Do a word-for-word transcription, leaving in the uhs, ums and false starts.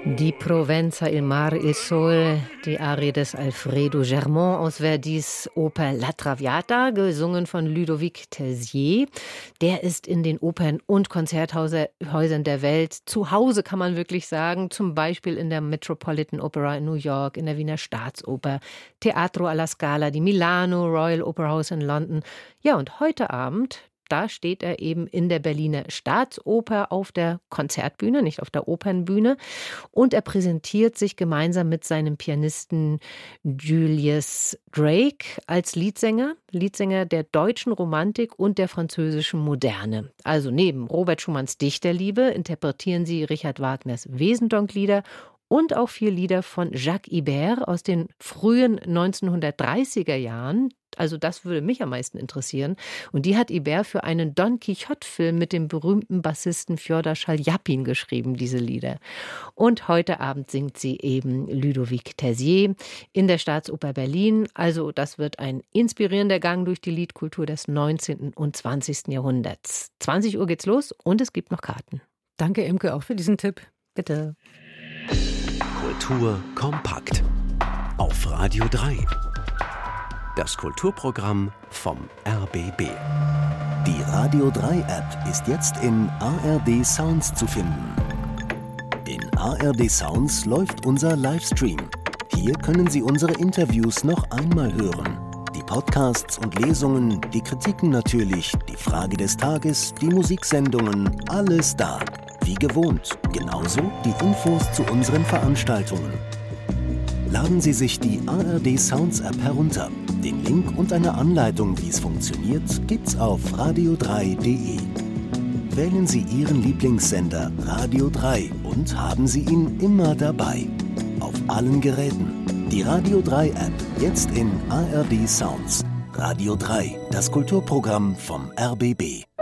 Die Provenza, il Mar, il Sol, die Arie des Alfredo Germont aus Verdis Oper La Traviata, gesungen von Ludovic Tellier. Der ist in den Opern- und Konzerthäusern der Welt zu Hause, kann man wirklich sagen. Zum Beispiel in der Metropolitan Opera in New York, in der Wiener Staatsoper, Teatro alla Scala di Milano, Royal Opera House in London. Ja, und heute Abend, da steht er eben in der Berliner Staatsoper auf der Konzertbühne, nicht auf der Opernbühne. Und er präsentiert sich gemeinsam mit seinem Pianisten Julius Drake als Liedsänger, Liedsänger der deutschen Romantik und der französischen Moderne. Also neben Robert Schumanns Dichterliebe interpretieren sie Richard Wagners Wesendonck-Lieder und auch vier Lieder von Jacques Ibert aus den frühen neunzehnhundertdreißiger Jahren. Also das würde mich am meisten interessieren. Und die hat Ibert für einen Don Quixote-Film mit dem berühmten Bassisten Fjodor Schaljapin geschrieben, diese Lieder. Und heute Abend singt sie eben Ludovic Tellier in der Staatsoper Berlin. Also das wird ein inspirierender Gang durch die Liedkultur des neunzehnten und zwanzigsten Jahrhunderts. zwanzig Uhr geht's los und es gibt noch Karten. Danke, Imke, auch für diesen Tipp. Bitte. Kultur kompakt auf Radio drei. Das Kulturprogramm vom R B B. Die Radio drei App ist jetzt in A R D Sounds zu finden. In A R D Sounds läuft unser Livestream. Hier können Sie unsere Interviews noch einmal hören. Die Podcasts und Lesungen, die Kritiken natürlich, die Frage des Tages, die Musiksendungen, alles da. Wie gewohnt, genauso die Infos zu unseren Veranstaltungen. Laden Sie sich die A R D Sounds App herunter. Den Link und eine Anleitung, wie es funktioniert, gibt's auf radio drei punkt de. Wählen Sie Ihren Lieblingssender Radio drei und haben Sie ihn immer dabei. Auf allen Geräten. Die Radio drei App, jetzt in A R D Sounds. Radio drei, das Kulturprogramm vom R B B.